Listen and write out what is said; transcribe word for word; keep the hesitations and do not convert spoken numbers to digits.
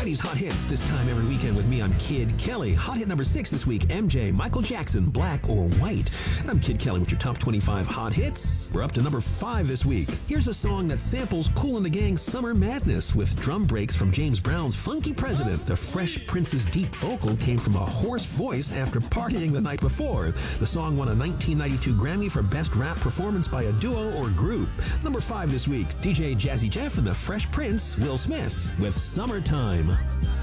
nineties hot hits this time every weekend with me. I'm Kid Kelly. Hot hit number six this week, M J, Michael Jackson, Black or White. And I'm Kid Kelly with your top twenty-five hot hits. We're up to number five this week. Here's a song that samples Kool and the Gang's Summer Madness with drum breaks from James Brown's Funky President. The Fresh Prince's deep vocal came from a hoarse voice after partying the night before. The song won a nineteen ninety-two Grammy for Best Rap Performance by a Duo or Group. Number five this week, D J Jazzy Jeff and the Fresh Prince, Will Smith, with Summertime.